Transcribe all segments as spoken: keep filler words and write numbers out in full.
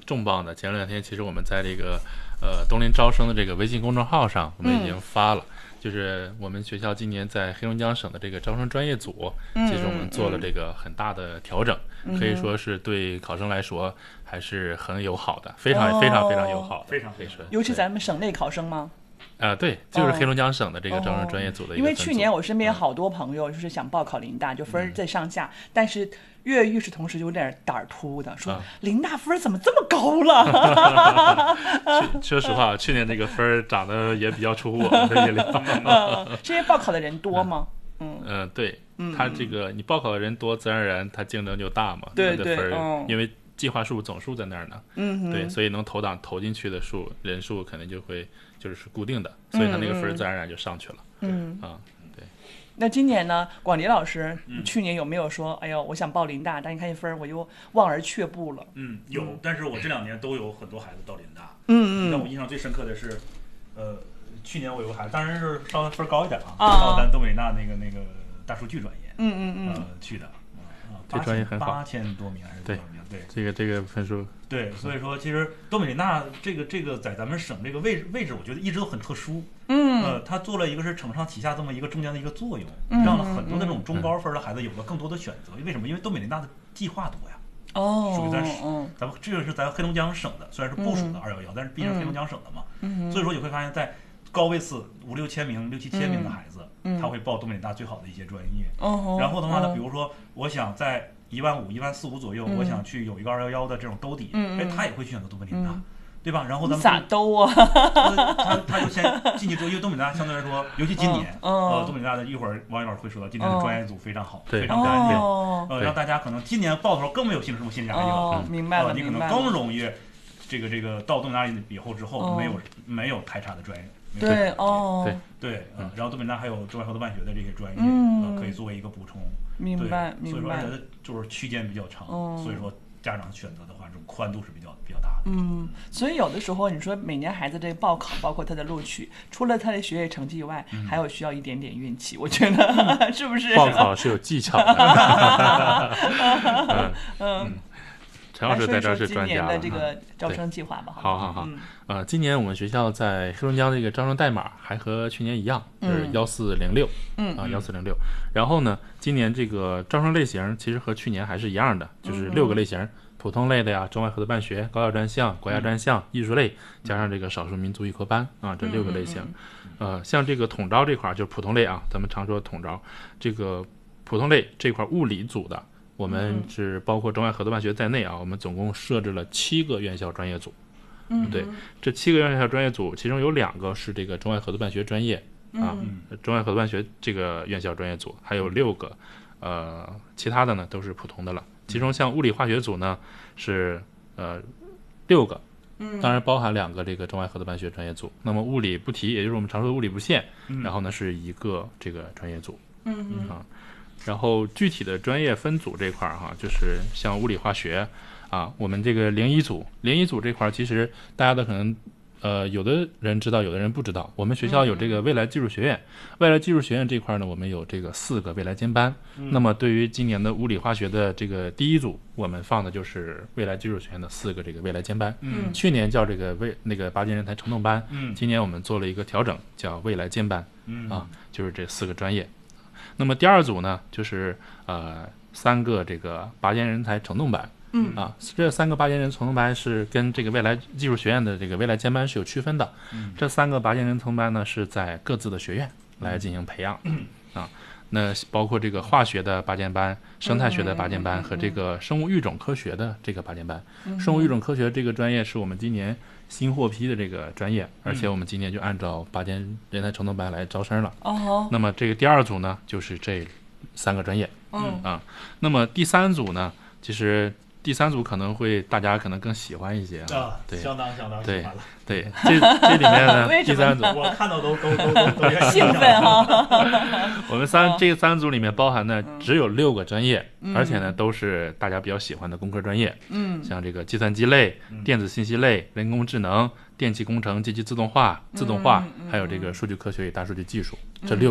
重磅的。前两天其实我们在这个呃东林招生的这个微信公众号上，我们已经发了。嗯就是我们学校今年在黑龙江省的这个招生专业组，嗯、其实我们做了这个很大的调整，嗯、可以说是对考生来说还是很友好的，非常、哦、非常非常友好的， 非常可以说。 尤其咱们省内考生吗？ 啊、呃，对，就是黑龙江省的这个招生专业组的一个分组、哦。 因为去年我身边好多朋友就是想报考林大，就分在上下，嗯、但是跃跃欲试同时有点胆突的，说、啊、林大分怎么这么高了？ 说实话，去年那个分涨得也比较出乎我们的意料。 嗯，是因为报考的人多吗？ 嗯嗯、呃，对，他这个你报考的人多，自然而然他竞争就大嘛。 对对， 分、 嗯、 因为计划数总数在那儿呢。嗯，对，所以能投档投进去的数人数肯定就会就是固定的，所以他那个分自然而然就上去了。 嗯啊。 那今年呢，广迪老师，嗯、去年有没有说，哎呦，我想报林大，但一看这分我又望而却步了？ 嗯，有，嗯、但是我这两年都有很多孩子到林大。 嗯嗯。 让我印象最深刻的是，呃，去年我有个孩子，当然是稍微分高一点啊，到咱东北大那个那个大数据专业， 嗯嗯嗯， 呃，去的，啊， 这专业很好， 八千多名还是多少名？对， 这个这个分数， 对，所以说其实东北林大这个这个在咱们省这个位置位置，我觉得一直都很特殊。嗯，呃，他做了一个是承上启下这么一个中间的一个作用，嗯、让了很多的这种中高分的孩子有了更多的选择。嗯、为什么？因为东北林大的计划多呀。 哦， 属于咱嗯，咱们这个是咱黑龙江省的，虽然是部属的二幺幺，但是毕竟是黑龙江省的嘛。嗯，所以说你会发现在高位次五六千名、六七千名的孩子，嗯、他会报东北林大最好的一些专业。哦，然后的话呢，比如说我想在一万五、一万四五左右，嗯、我想去有一个二幺幺的这种兜底，嗯、哎，他也会去选择东北林大。嗯对吧？然后咱们咋兜啊？ 他他就先进去之后，因为东北大相对来说，尤其今年， 嗯、 呃，东北大的一会儿王宇老师会说到，今年的专业组非常好， 嗯、 非常干净， 哦、 呃，让大家可能今年报的时候更没有心什么心理压力了， 哦、明白了， 呃，你可能更容易这个这个到东北大以后之后， 哦、 没有没有太差的专业。 对哦， 对对，嗯，然后东北大还有中外合作办学的这些专业，嗯、呃，可以作为一个补充。 明白，明白。 所以说，而且就是区间比较长，哦、所以说家长选择的话，这种宽度是比较比较大的。 嗯，所以有的时候你说每年孩子这个报考，包括他的录取，除了他的学业成绩以外，嗯、还有需要一点点运气，我觉得、嗯、是不是？ 报考是有技巧的。 嗯嗯。 陈老师在这儿是专家了。 今年的这个招生计划吧。 好好好，嗯、呃，今年我们学校在黑龙江这个招生代码还和去年一样，是幺四零六，嗯啊幺四零六。然后呢，今年这个招生类型其实和去年还是一样的，就是六个类型，嗯、普通类的呀，中外合作办学、高校专项、国家专项、嗯、艺术类，加上这个少数民族语科班啊，这六个类型。嗯、呃，像这个统招这块就是普通类啊，咱们常说统招，这个普通类这块物理组的。我们是包括中外合作办学在内啊，我们总共设置了七个院校专业组。嗯，对，这七个院校专业组，其中有两个是这个中外合作办学专业啊， 嗯、 中外合作办学这个院校专业组，还有六个，呃，其他的呢都是普通的了。其中像物理化学组呢是呃六个，当然包含两个这个中外合作办学专业组。那么物理不提，也就是我们常说的物理不限，然后呢是一个这个专业组。 嗯嗯啊。然后具体的专业分组这块哈，就是像物理化学啊，我们这个零一组，零一组这块其实大家都可能呃有的人知道，有的人不知道。我们学校有这个未来技术学院，嗯、未来技术学院这块呢，我们有这个四个未来尖班。嗯、那么对于今年的物理化学的这个第一组，我们放的就是未来技术学院的四个这个未来尖班。 嗯， 去年叫这个未那个拔尖人才承动班， 嗯， 今年我们做了一个调整，叫未来尖班。 嗯啊，就是这四个专业。那么第二组呢，就是呃三个这个拔尖人才承动班， 嗯啊，这三个拔尖人承动班是跟这个未来技术学院的这个未来尖班是有区分的。 嗯， 这三个拔尖人承动班呢是在各自的学院来进行培养， 嗯、 啊，那包括这个化学的拔尖班、生态学的拔尖班和这个生物育种科学的这个拔尖班。 嗯、 生物育种科学这个专业是我们今年新获批的这个专业，而且我们今年就按照拔尖人才承动班来招生了。 哦， 那么这个第二组呢，就是这三个专业。 嗯啊，那么第三组呢，其实第三组可能会大家可能更喜欢一些啊， 对， 相当相当喜欢了。 对，对这这里面呢，第三组我看到都都都都都兴奋哈。 我们三、哦、这三组里面包含的只有六个专业， 嗯、 而且呢都是大家比较喜欢的工科专业。 嗯， 像这个计算机类、 嗯、 电子信息类、人工智能、电气工程、机器自动化、自动化， 嗯、 还有这个数据科学与大数据技术，嗯、这六个。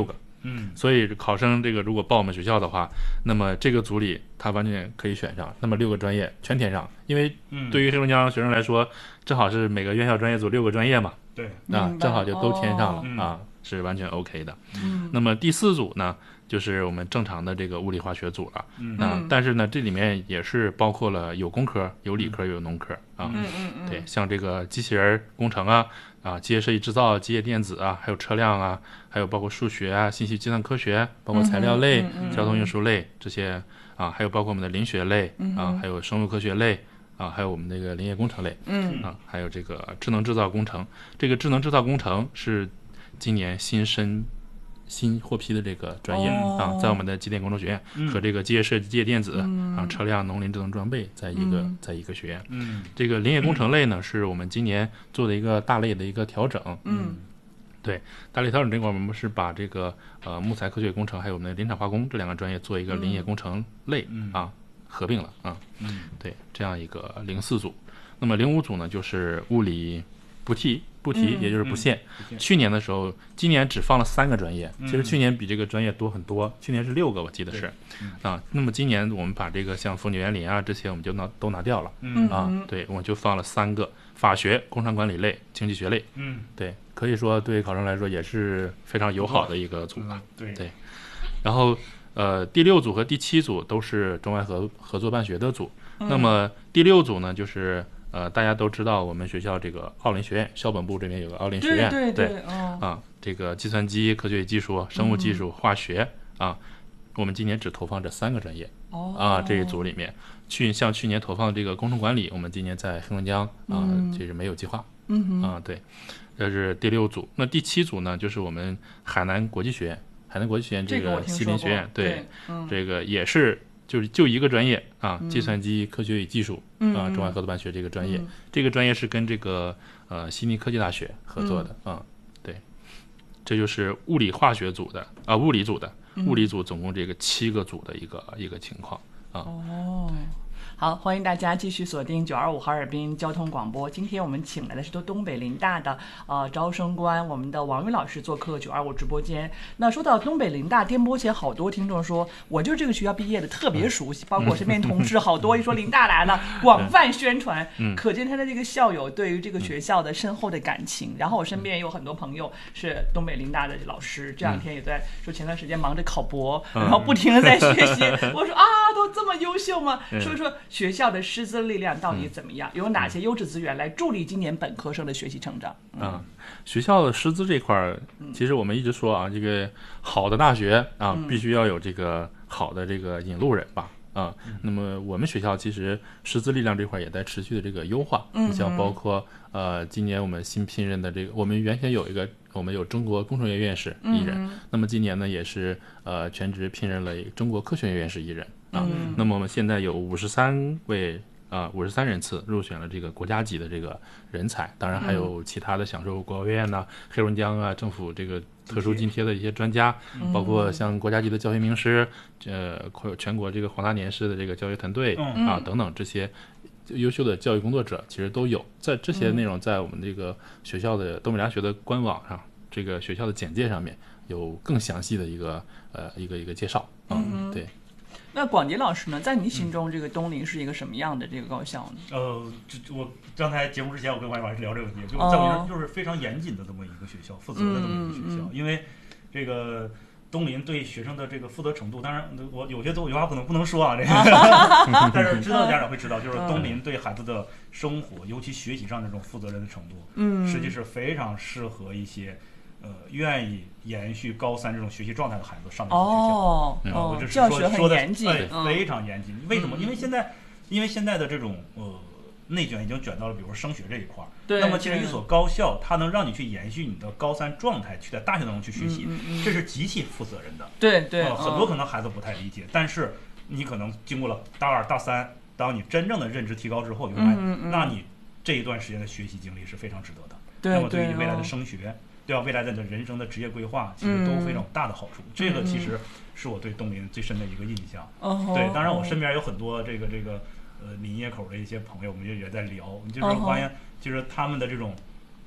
嗯，所以考生这个如果报我们学校的话，那么这个组里他完全可以选上，那么六个专业全填上，因为对于黑龙江学生来说，正好是每个院校专业组六个专业嘛， 对， 啊，正好就都填上了、 哦、 啊，是完全 OK 的。 嗯， 那么第四组呢，就是我们正常的这个物理化学组了。 嗯， 啊，但是呢，这里面也是包括了有工科、有理科、有农科啊。 嗯嗯嗯， 对，像这个机器人工程啊，啊，机械设计制造、机械电子啊，还有车辆啊，还有包括数学啊、信息计算科学，包括材料类、 嗯嗯嗯、 交通运输类这些啊，还有包括我们的林学类啊，还有生物科学类。啊，还有我们那个林业工程类， 嗯啊，还有这个智能制造工程。这个智能制造工程是今年新申新获批的这个专业、 哦、 啊，在我们的机电工程学院、 嗯、 和这个机械设计、机械电子、 嗯、 啊、车辆、农林智能装备在一个、 嗯、 在一个学院。 嗯， 这个林业工程类呢，是我们今年做的一个大类的一个调整。 嗯， 对，大类调整这块，我们是把这个呃木材科学工程还有我们的林场化工这两个专业做一个林业工程类、 嗯、 啊。合并了啊， 嗯， 对，这样一个零四组。那么零五组呢，就是物理不提不提， 嗯、 也就是不限、 嗯。 去年的时候，今年只放了三个专业， 嗯、 其实去年比这个专业多很多，去年是六个，我记得是、 嗯、 啊。那么今年我们把这个像风景园林啊这些我们就拿都拿掉了、 嗯、 啊，对，我们就放了三个法学、工商管理类、经济学类。 嗯， 对，可以说对考生来说也是非常友好的一个组吧。 嗯、对对，然后。呃，第六组和第七组都是中外合合作办学的组。 嗯、 那么第六组呢，就是呃，大家都知道我们学校这个奥林学院校本部这边有个奥林学院， 对对对、哦、 啊，这个计算机科学与技术、生物技术、嗯、化学啊，我们今年只投放这三个专业、 哦、 啊，这一组里面，去像去年投放这个工程管理，我们今年在黑龙江啊， 嗯、 这是没有计划， 嗯啊，对，这是第六组。那第七组呢，就是我们海南国际学院。海南国际学院这个西林学院， 这个、 对、 嗯， 这个也是就是就一个专业啊， 嗯、 计算机科学与技术、 嗯、 啊，中外合作办学这个专业， 嗯、 这个专业是跟这个呃悉尼科技大学合作的、 嗯、 啊，对，这就是物理化学组的啊，物理组的、 嗯、 物理组总共这个七个组的一个一个情况啊。 哦。好，欢迎大家继续锁定九二五哈尔滨交通广播。今天我们请来的是东北林大的呃招生官，我们的王宇老师做客九二五直播间。那说到东北林大，电波前好多听众说，我就是这个学校毕业的，特别熟悉，包括我身边同事好多一说林大来了，广泛宣传， 嗯、 可见他的这个校友对于这个学校的深厚的感情。然后我身边也有很多朋友是东北林大的老师，这两天也在说前段时间忙着考博， 嗯、 然后不停的在学习。我说啊，都这么优秀吗？说一说学校的师资力量到底怎么样？有哪些优质资源来助力今年本科生的学习成长？ 嗯、啊，学校的师资这块，其实我们一直说啊，这个好的大学啊， 嗯、 必须要有这个好的这个引路人吧。啊，那么我们学校其实师资力量这块也在持续的这个优化， 嗯， 像包括呃，今年我们新聘任的这个，我们原先有一个，我们有中国工程院院士一人， 嗯、 那么今年呢也是呃全职聘任了中国科学院院士一人啊， 嗯、 那么我们现在有五十三位啊五十三人次入选了这个国家级的这个人才，当然还有其他的享受国务院呐、黑龙江啊政府这个特殊津贴的一些专家， 嗯、 包括像国家级的教学名师，呃，全国这个黄大年市的这个教学团队、 嗯、 啊等等这些优秀的教育工作者，其实都有。在这些内容在我们这个学校的东北大学的官网上，这个学校的简介上面有更详细的一个呃一个一个介绍啊、 嗯， 对。 那广迪老师呢，在你心中这个东林是一个什么样的这个高校呢？ 呃，这我刚才节目之前我跟王老师聊这个问题，就在我这儿就是非常严谨的这么一个学校，负责的这么一个学校， 嗯嗯、 因为这个东林对学生的这个负责程度，当然我有些有些话可能不能说啊，这个，但是知道的家长会知道，就是东林对孩子的生活，尤其学习上这种负责任的程度， 嗯， 实际是非常适合一些。呃，愿意延续高三这种学习状态的孩子上这所学校， 哦， 嗯、我只是教说学很严谨， 哎，非常严谨。为什么？ 嗯、 因为现在，因为现在的这种呃内卷已经卷到了，比如说升学这一块儿。 对。 那么，其实一所高校，它能让你去延续你的高三状态，去在大学当中去学习， 嗯嗯、 这是极其负责任的。 对对、 呃。很多可能孩子不太理解，嗯、但是你可能经过了大二、大三，当你真正的认知提高之后，你会发现， 嗯嗯、 那你这一段时间的学习经历是非常值得的。 对。 那么，对于未来的哦升学。对吧？未来的人生的职业规划其实都非常大的好处， 嗯、 这个其实是我对东林最深的一个印象。 嗯、 对，当然我身边有很多这个这个呃林业口的一些朋友，我们也也在聊，就是发现其实他们的这种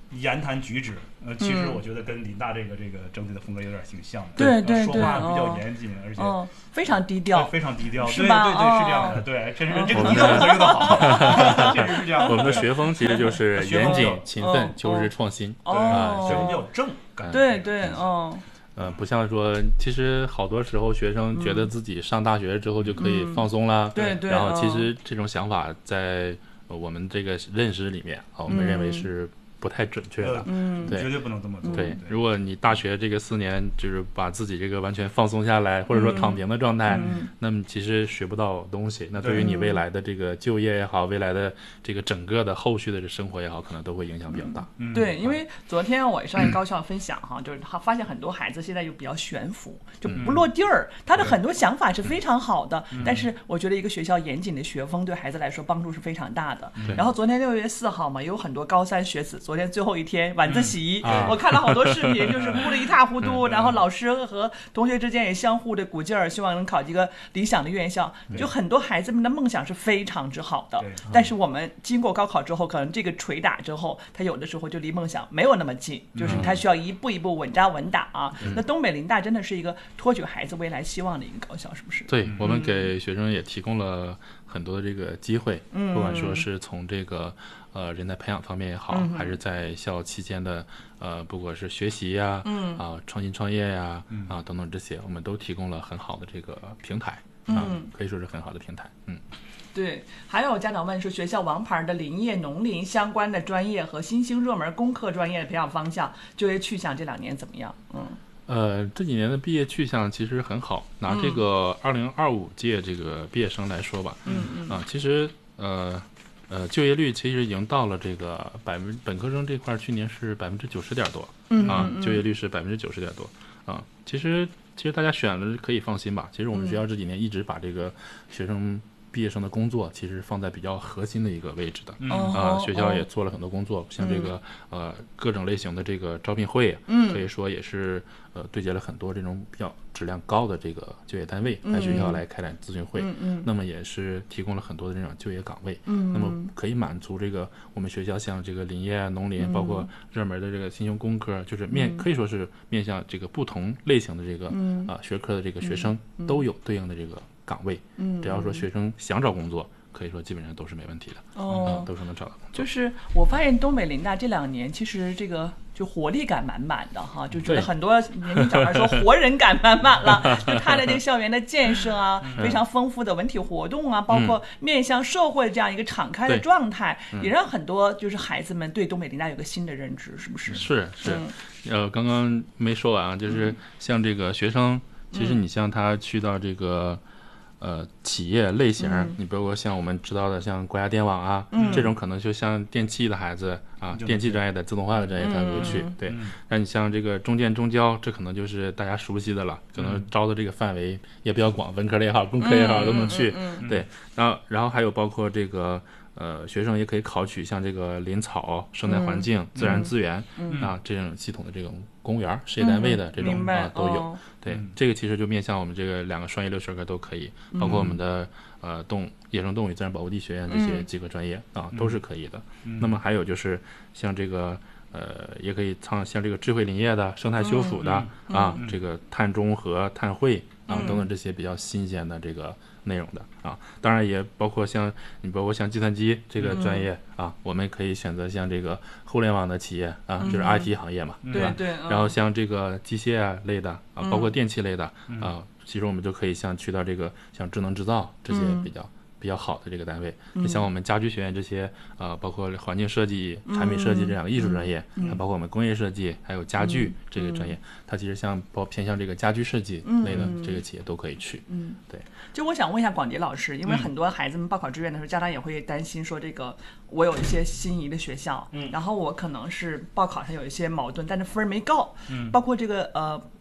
言谈举止，呃，其实我觉得跟林大这个这个整体的风格有点挺像的。 对对对， 说话比较严谨，而且非常低调， 非常低调， 是吧？ 对对对，是这样的，对，真是这个低调词用的好，确实是这样。 我们的学风其实就是严谨、勤奋、求实、创新， 啊，学风比较正， 对对，嗯。 呃，不像说，其实好多时候学生觉得自己上大学之后就可以放松了， 对对。 然后其实这种想法在我们这个认识里面啊，我们认为是不太准确的， 嗯， 对， 绝对不能这么做。 对，如果你大学这个四年就是把自己这个完全放松下来，或者说躺平的状态， 嗯、 那么其实学不到东西。那对于你未来的这个就业也好，未来的这个整个的后续的这生活也好，可能都会影响比较大。 嗯、对，因为昨天我上一高校分享哈，就是他发现很多孩子现在就比较悬浮，就不落地儿。他的很多想法是非常好的，但是我觉得一个学校严谨的学风对孩子来说帮助是非常大的。然后昨天六月四号嘛，有很多高三学子。昨天最后一天晚自习、嗯啊，我看了好多视频，就是哭得一塌糊涂，然后老师和同学之间也相互的鼓劲儿，希望能考一个理想的院校。就很多孩子们的梦想是非常之好的，但是我们经过高考之后，可能这个捶打之后，他有的时候就离梦想没有那么近，就是他需要一步一步稳扎稳打啊。嗯、那东北林大真的是一个托举孩子未来希望的一个高校，是不是？ 对，我们给学生也提供了很多的这个机会，嗯、不管说是从这个。呃，人才培养方面也好，嗯、还是在校期间的呃，不管是学习呀、嗯、啊、创新创业呀、嗯、啊等等这些，我们都提供了很好的这个平台，啊， 嗯、 可以说是很好的平台。嗯， 对。还有家长问说，学校王牌的林业、农林相关的专业和新兴热门工科专业的培养方向、就业去向这两年怎么样？嗯。 呃，这几年的毕业去向其实很好。拿这个二零二五届这个毕业生来说吧， 嗯嗯啊，其实呃。呃，就业率其实已经到了这个百分本科生这块，去年是百分之九十点多， 嗯啊，就业率是百分之九十点多啊。其实其实大家选了可以放心吧。其实我们学校这几年一直把这个学生毕业生的工作其实放在比较核心的一个位置的， 嗯、 啊，学校也做了很多工作， 嗯、 像这个呃各种类型的这个招聘会，嗯，可以说也是呃对接了很多这种比较质量高的这个就业单位来学校来开展咨询会， 嗯嗯， 那么也是提供了很多的这种就业岗位， 嗯， 那么可以满足这个我们学校像这个林业、农林，包括热门的这个新兴工科，就是面可以说是面向这个不同类型的这个啊学科的这个学生都有对应的这个岗位，嗯，只要说学生想找工作，可以说基本上都是没问题的， 哦， 嗯、都是能找到工作。 就是我发现东北林大这两年其实这个就活力感满满的哈，就觉得很多年轻小孩说活人感满满了，就他的这个校园的建设啊，嗯、非常丰富的文体活动啊，包括面向社会这样一个敞开的状态，嗯、也让很多就是孩子们对东北林大有个新的认知，是不是？ 是是， 嗯、 呃，刚刚没说完啊，就是像这个学生，嗯、其实你像他去到这个。呃，企业类型，嗯、你包括像我们知道的，像国家电网啊， 嗯、 这种可能就像电气的孩子啊，嗯、电气专业的、自动化的专业他会去， 嗯、 对。那、嗯、你像这个中建、中交，这可能就是大家熟悉的了，可能招的这个范围也比较广，文科的也好，工科也好， 嗯、 都能去， 嗯嗯、 对。然后，然后还有包括这个。呃，学生也可以考取像这个林草、生态环境、嗯、自然资源、 嗯、 啊这种系统的这种公务员、事业单位的这种、 嗯、 啊都有。 哦、 对、嗯，这个其实就面向我们这个两个双一流学科都可以， 嗯、 包括我们的呃动野生动物与自然保护地学院这些几个专业、 嗯、 啊都是可以的。嗯、那么还有就是像这个呃，也可以像像这个智慧林业的、生态修复的、 嗯、 啊、 嗯、 这个碳中和、碳汇啊、 嗯、 等等这些比较新鲜的这个。内容的啊，当然也包括像你包括像计算机这个专业、嗯、啊，我们可以选择像这个互联网的企业啊， 嗯、 就是 I T 行业嘛， 嗯、 对吧？ 对、 嗯。然后像这个机械类的啊，包括电气类的、 嗯、 啊，其实我们就可以像去到这个像智能制造这些比较。 嗯比较好的这个单位， 嗯、 像我们家居学院这些，呃，包括环境设计、产品设计这两个艺术专业， 嗯、 包括我们工业设计，还有家具这个专业， 嗯、 它其实像包偏向这个家居设计类的这个企业都可以去。 嗯， 对。 就我想问一下广迪老师，因为很多孩子们报考志愿的时候，家长也会担心说，这个我有一些心仪的学校， 嗯， 然后我可能是报考上有一些矛盾，但是分没够， 嗯， 包括这个呃。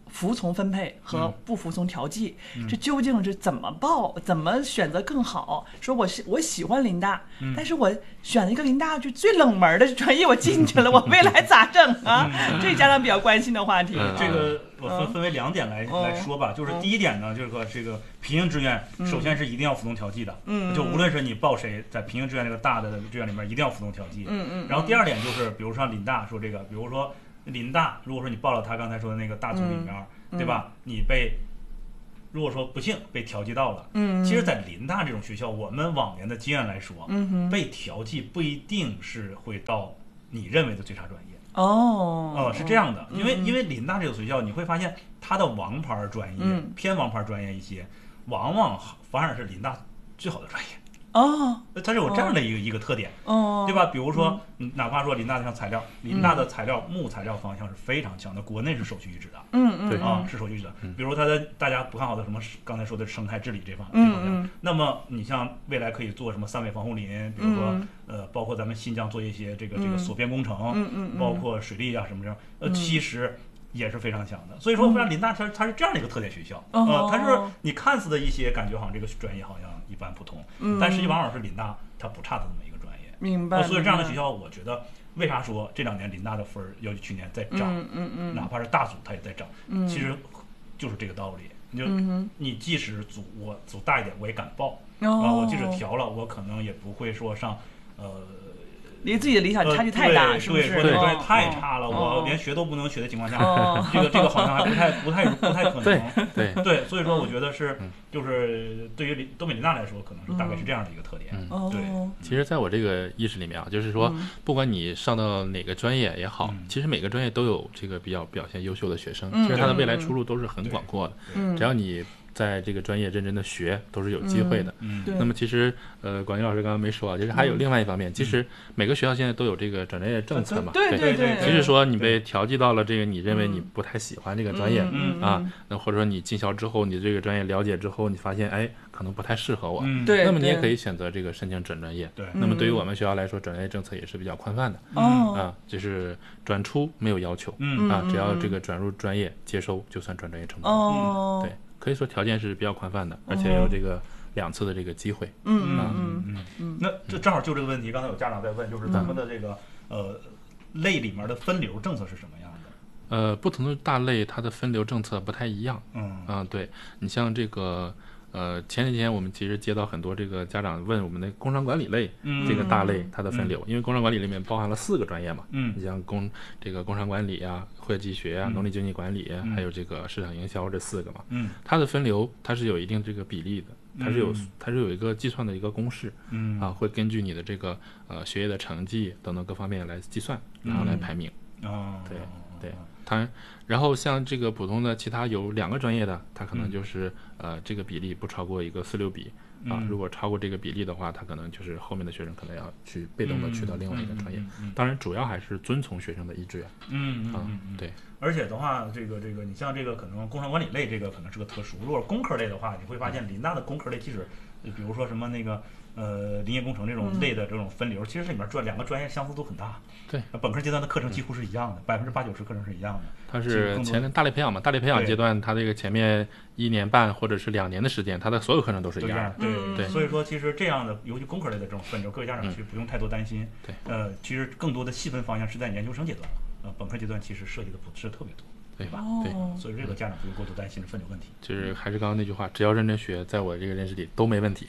服从分配和不服从调剂， 嗯、 这究竟是怎么报？怎么选择更好？说我是我喜欢林大， 嗯、 但是我选了一个林大就最冷门的专业，我进去了，我未来咋整啊？ 嗯、 这家长比较关心的话题。 嗯、这个我分分为两点来、嗯、来说吧，就是第一点呢，就是说这个平行志愿，首先是一定要服从调剂的，嗯，就无论是你报谁，在平行志愿这个大的志愿里面一定要服从调剂， 嗯嗯。 然后第二点就是，比如说林大说这个，比如说。林大，如果说你报了他刚才说的那个大组里面，嗯、对吧？你被如果说不幸被调剂到了，嗯，其实，在林大这种学校，我们往年的经验来说，嗯，被调剂不一定是会到你认为的最差专业。 哦， 呃，是这样的，因为因为林大这个学校，你会发现它的王牌专业、 嗯、 偏王牌专业一些，往往反而是林大最好的专业。 哦， 它是有这样的一个、哦、一个特点， 哦， 对吧？比如说，嗯，哪怕说林大的像材料，林大的材料、嗯、木材料方向是非常强的，国内是首屈一指的， 嗯嗯， 对啊，是首屈一指的。嗯、比如它的大家不看好的什么刚才说的生态治理这方这方面， 嗯嗯、 那么你像未来可以做什么三维防护林，比如说、嗯、呃，包括咱们新疆做一些这个这个锁边工程， 嗯嗯嗯、 包括水利啊什么这样，呃，其实。也是非常强的，所以说，非常林大它它是这样的一个特点学校， 嗯、 呃，它是你看似的一些感觉好像这个专业好像一般普通， 嗯、 但实际往往是林大它不差的这么一个专业， 明白？ 呃、所以这样的学校，我觉得为啥说这两年林大的分儿要比去年在涨， 嗯嗯嗯， 哪怕是大组它也在涨， 嗯、 其实就是这个道理。你就、 嗯、 你即使组我组大一点，我也敢报啊、 哦呃，我即使调了，我可能也不会说上呃。 离自己的理想差距太大， 呃、 是不是？ 对，对，太差了， 哦、 我连学都不能学的情况下， 哦、 这个这个好像还不太不太不太可能。 对对对，所以说我觉得是，就是对于东北林大来说，可能是大概是这样的一个特点。 嗯、 对。 其实，在我这个意识里面啊，就是说，不管你上到哪个专业也好， 嗯、 其实每个专业都有这个比较表现优秀的学生， 嗯、 其实他的未来出路都是很广阔的。 嗯、 只要你在这个专业认真的学，都是有机会的。 嗯， 那么其实，呃，广军老师刚刚没说啊，其实还有另外一方面，嗯、其实每个学校现在都有这个转专业政策嘛。 对对对。 其实说你被调剂到了这个你认为你不太喜欢这个专业、 嗯、 啊，那或者说你进校之后，你这个专业了解之后，你发现哎可能不太适合我， 嗯、 对， 那么你也可以选择这个申请转专业。 对。 那么对于我们学校来说，转专业政策也是比较宽泛的。 嗯、 啊，就是转出没有要求。 嗯啊，只要这个转入专业接收，就算转专业成功。 哦。 对。可以说条件是比较宽泛的，而且有这个两次的这个机会。 嗯嗯嗯嗯。那这正好就这个问题，刚才有家长在问，就是咱们的这个、嗯、呃类里面的分流政策是什么样的？ 呃，不同的大类它的分流政策不太一样。 嗯啊、呃，对你像这个。呃，前几天我们其实接到很多这个家长问我们的工商管理类、 嗯、 这个大类它的分流， 嗯、 因为工商管理里面包含了四个专业嘛， 嗯， 你像工这个工商管理啊、会计学啊、 嗯、 农林经济管理、 嗯、 还有这个市场营销这四个嘛， 嗯， 它的分流它是有一定这个比例的，它是有、 嗯、 它是有一个计算的一个公式， 嗯啊，会根据你的这个呃学业的成绩等等各方面来计算，然后来排名。 哦、 嗯，对对。它，然后像这个普通的其他有两个专业的，它可能就是、嗯、呃这个比例不超过一个四六比啊、 嗯， 如果超过这个比例的话，它可能就是后面的学生可能要去被动的去到另外一个专业。 嗯嗯嗯、 当然主要还是遵从学生的意志啊。 嗯啊嗯嗯对。 而且的话，这个这个你像这个可能工商管理类这个可能是个特殊，如果工科类的话，你会发现林大的工科类其实，比如说什么那个。呃，林业工程这种类的这种分流，嗯、其实这里面专两个专业相似度很大。 对， 本科阶段的课程几乎是一样的，百分之八九十课程是一样的。 它是前面大类培养嘛，大类培养阶段，它这个前面一年半或者是两年的时间，它的所有课程都是一样的。 对对对。所以说，其实这样的，尤其工科类的这种分流，各位家长其实不用太多担心。 对。 呃，其实更多的细分方向是在研究生阶段了。呃，本科阶段其实涉及的不是特别多。对吧？对，所以这个家长不用过度担心分流问题。 就是还是刚刚那句话，只要认真学，在我这个认识里都没问题。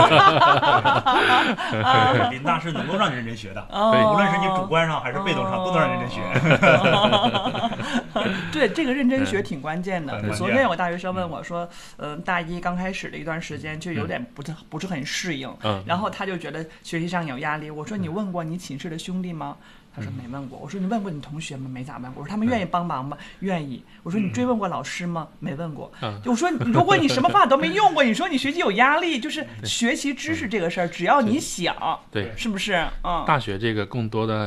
林大是能够让你认真学的， 对， 无论是你主观上还是被动上，都能让你认真学。 对，这个认真学挺关键的。 嗯、 昨天有个大学生问我说：“嗯、呃，大一刚开始的一段时间就有点不是不是很适应， 嗯、 然后他就觉得学习上有压力。”我说：“你问过你寝室的兄弟吗？”他说没问过。我说你问过你同学吗？没咋问过。我说他们愿意帮忙吗？愿意。我说你追问过老师吗？没问过。我说如果你什么方法都没用过，你说你学习有压力，就是学习知识这个事儿，只要你想， 对， 是不是？嗯。 大学这个更多的